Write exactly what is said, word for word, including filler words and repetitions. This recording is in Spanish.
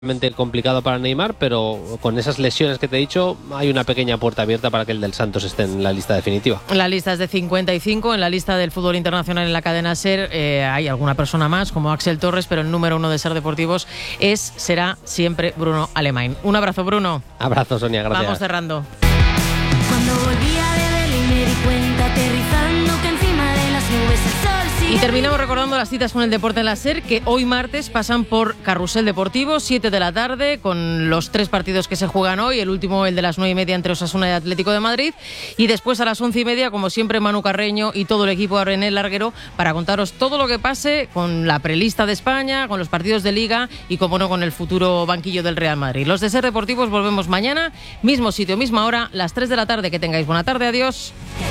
complicado para Neymar, pero con esas lesiones que te he dicho hay una pequeña puerta abierta para que el del Santos esté en la lista definitiva. La lista es de cincuenta y cinco, en la lista del fútbol internacional en la cadena SER eh, hay alguna persona más como Axel Torres, pero el número uno de SER Deportivos es, será siempre Bruno Alemany. Un abrazo, Bruno. Abrazo, Sonia, gracias. Vamos cerrando. Cuando volvía de Berlín me di cuenta aterrizando que encima de las nubes el sol sigue. Y terminamos recordando las citas con el deporte en la SER, que hoy martes pasan por Carrusel Deportivo, siete de la tarde, con los tres partidos que se juegan hoy, el último el de las nueve y media entre Osasuna y Atlético de Madrid, y después a las once y media, como siempre, Manu Carreño y todo el equipo de René Larguero para contaros todo lo que pase con la prelista de España, con los partidos de Liga y, como no, con el futuro banquillo del Real Madrid. Los de SER Deportivos volvemos mañana, mismo sitio, misma hora, las tres de la tarde. Que tengáis buena tarde, adiós.